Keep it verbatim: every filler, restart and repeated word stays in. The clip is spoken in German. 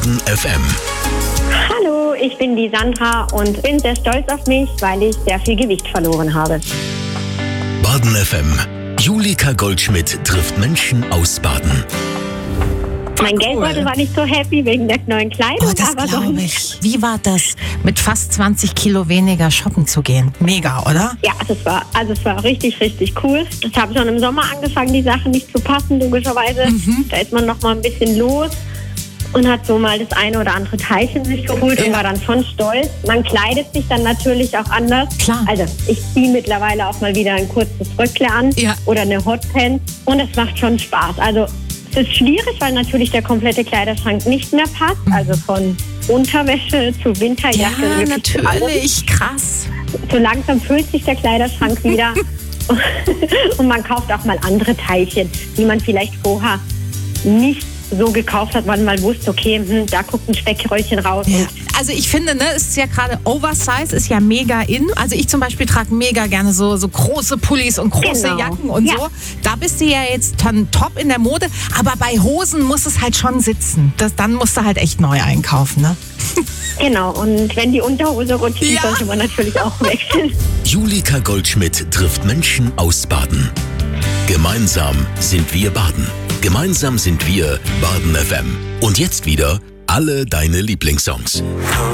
Baden F M. Hallo, ich bin die Sandra und bin sehr stolz auf mich, weil ich sehr viel Gewicht verloren habe. Baden F M. Julika Goldschmidt trifft Menschen aus Baden. Mein Geldbeutel war nicht so happy wegen der neuen Kleidung. Oh, das aber glaube sonst- ich. Wie war das, mit fast zwanzig Kilo weniger shoppen zu gehen? Mega, oder? Ja, das war, also es war richtig, richtig cool. Ich habe schon im Sommer angefangen, die Sachen nicht zu passen, logischerweise. Mhm. Da ist man noch mal ein bisschen los und hat so mal das eine oder andere Teilchen sich geholt Ja. und war dann schon stolz. Man kleidet sich dann natürlich auch anders. Klar. Also ich ziehe mittlerweile auch mal wieder ein kurzes Röckle an Ja. oder eine Hotpants und es macht schon Spaß. Also es ist schwierig, weil natürlich der komplette Kleiderschrank nicht mehr passt. Also von Unterwäsche zu Winterjacke. Ja, wirklich zu allem. natürlich. Krass. So langsam füllt sich der Kleiderschrank wieder. Und man kauft auch mal andere Teilchen, die man vielleicht vorher nicht so gekauft hat, weil man mal wusste, okay, hm, da guckt ein Speckröllchen raus. Ja. Und Also ich finde, ne, es ist ja gerade Oversize, ist ja mega in. Also ich zum Beispiel trage mega gerne so, so große Pullis und große Genau. Jacken und Ja. so. Da bist du ja jetzt dann top in der Mode. Aber bei Hosen muss es halt schon sitzen. Das, dann musst du halt echt neu einkaufen, ne? genau, und wenn die Unterhose rutscht, die Ja. sollte man natürlich auch wechseln. Julika Goldschmidt trifft Menschen aus Baden. Gemeinsam sind wir Baden. Gemeinsam sind wir Baden F M. Und jetzt wieder alle deine Lieblingssongs.